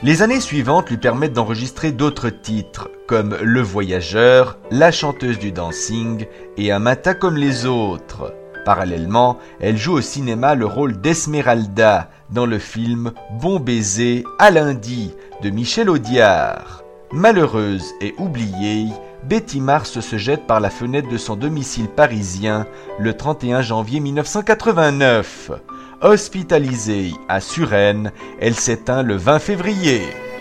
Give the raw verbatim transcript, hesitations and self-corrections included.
Les années suivantes lui permettent d'enregistrer d'autres titres, comme Le Voyageur, La chanteuse du dancing et Un matin comme les autres. Parallèlement, elle joue au cinéma le rôle d'Esmeralda dans le film Bon baiser à lundi de Michel Audiard. Malheureuse et oubliée, Betty Mars se jette par la fenêtre de son domicile parisien le trente et un janvier mille neuf cent quatre-vingt-neuf. Hospitalisée à Suresnes, elle s'éteint le vingt février.